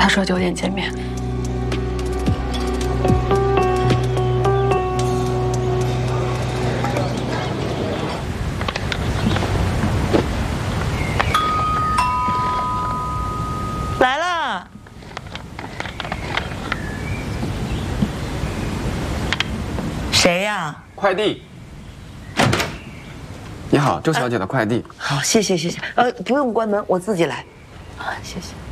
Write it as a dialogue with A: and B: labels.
A: 他说9点见面。
B: 来了。谁呀？
C: 快递。你好，周小姐的快递。
B: 好，谢谢。不用关门，我自己来。啊，谢谢。